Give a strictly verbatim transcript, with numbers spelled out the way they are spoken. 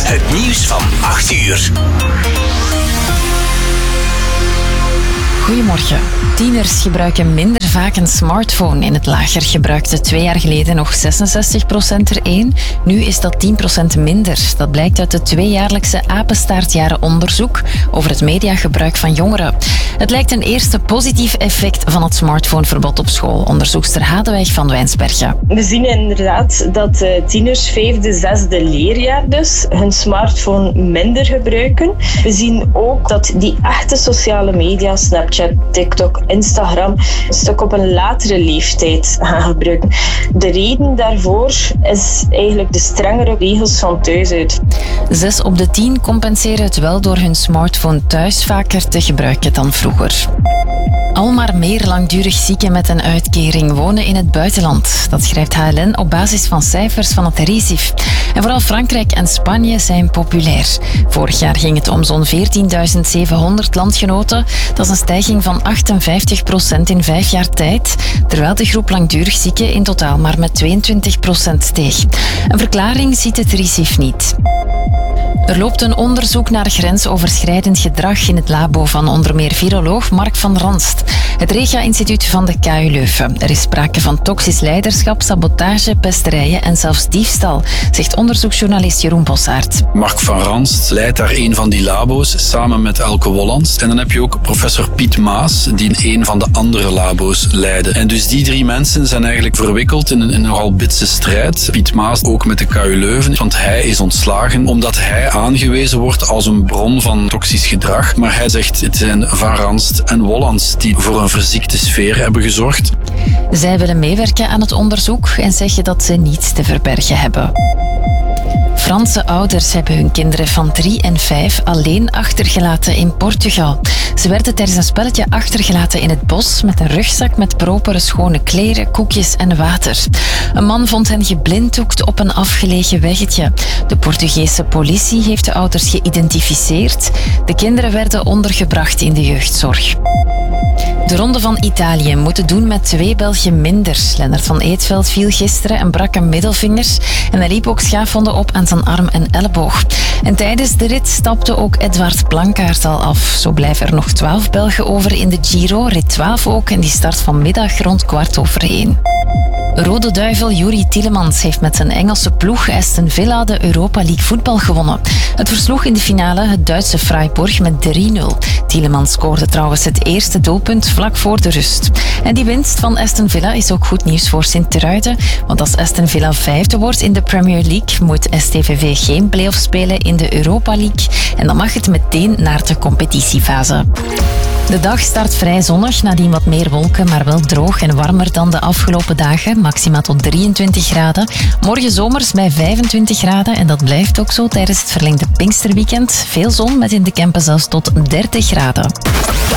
Het nieuws van acht uur. Goedemorgen. Tieners gebruiken minder vaak een smartphone. In het lager gebruikte twee jaar geleden nog zesenzestig procent er één. Nu is dat tien procent minder. Dat blijkt uit het tweejaarlijkse apenstaartjarenonderzoek over het mediagebruik van jongeren. Het lijkt een eerste positief effect van het smartphoneverbod op school. Onderzoekster Hadeweg van Wijnsbergen. We zien inderdaad dat tieners vijfde, zesde leerjaar dus hun smartphone minder gebruiken. We zien ook dat die echte sociale media, Snapchat, TikTok, Instagram, een stuk op een latere leeftijd gaan gebruiken. De reden daarvoor is eigenlijk de strengere regels van thuis uit. Zes op de tien compenseren het wel door hun smartphone thuis vaker te gebruiken dan vroeger. Al maar meer langdurig zieken met een uitkering wonen in het buitenland. Dat schrijft H L N op basis van cijfers van het RISIF. En vooral Frankrijk en Spanje zijn populair. Vorig jaar ging het om zo'n veertienduizend zevenhonderd landgenoten. Dat is een stijging van achtenvijftig procent in vijf jaar tijd, terwijl de groep langdurig zieken in totaal maar met tweeëntwintig procent steeg. Een verklaring ziet het RISIF niet. Er loopt een onderzoek naar grensoverschrijdend gedrag in het labo van onder meer viroloog Mark van Ranst. Het Regia-instituut van de K U Leuven. Er is sprake van toxisch leiderschap, sabotage, pesterijen en zelfs diefstal, zegt onderzoeksjournalist Jeroen Bossaert. Mark van Ranst leidt daar een van die labo's samen met Elke Wollands. En dan heb je ook professor Piet Maas, die een van de andere labo's leidde. En dus die drie mensen zijn eigenlijk verwikkeld in een, in een nogal bitse strijd. Piet Maas ook met de K U Leuven, want hij is ontslagen omdat hij aangewezen wordt als een bron van toxisch gedrag. Maar hij zegt, het zijn Van Ranst en Wollands die voor een verziekte sfeer hebben gezorgd. Zij willen meewerken aan het onderzoek en zeggen dat ze niets te verbergen hebben. Franse ouders hebben hun kinderen van drie en vijf alleen achtergelaten in Portugal. Ze werden tijdens een spelletje achtergelaten in het bos met een rugzak met propere schone kleren, koekjes en water. Een man vond hen geblinddoekt op een afgelegen weggetje. De Portugese politie heeft de ouders geïdentificeerd. De kinderen werden ondergebracht in de jeugdzorg. De Ronde van Italië moet het doen met twee Belgen minder. Lennart van Eetveld viel gisteren en brak een middelvinger en hij liep ook schaafwonden op aan zijn arm en elleboog. En tijdens de rit stapte ook Edward Plankaart al af. Zo blijven er nog twaalf Belgen over in de Giro, rit twaalf ook, en die start vanmiddag rond kwart over één. Rode Duivel Juri Tielemans heeft met zijn Engelse ploeg Aston Villa de Europa League voetbal gewonnen. Het versloeg in de finale het Duitse Freiburg met drie nul. Tielemans scoorde trouwens het eerste doelpunt vlak voor de rust. En die winst van Aston Villa is ook goed nieuws voor Sint-Truiden, want als Aston Villa vijfde wordt in de Premier League, moet S T V V geen play-off spelen in de Europa League en dan mag het meteen naar de competitiefase. De dag start vrij zonnig, nadien wat meer wolken, maar wel droog en warmer dan de afgelopen dagen, maxima tot drieëntwintig graden. Morgen zomers bij vijfentwintig graden en dat blijft ook zo tijdens het verlengde Pinksterweekend. Veel zon met in de Kempen zelfs tot dertig graden.